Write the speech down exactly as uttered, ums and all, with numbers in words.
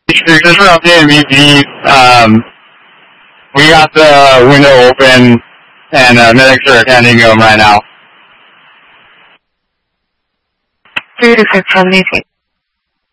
Just for updating me, Pete, um, we got the window open and uh, medics are attending them right now. three to six seventy-six.